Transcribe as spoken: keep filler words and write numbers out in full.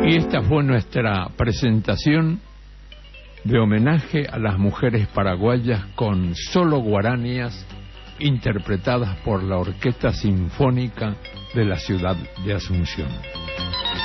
Y esta fue nuestra presentación de homenaje a las mujeres paraguayas con solo guaranías interpretadas por la Orquesta Sinfónica de la ciudad de Asunción.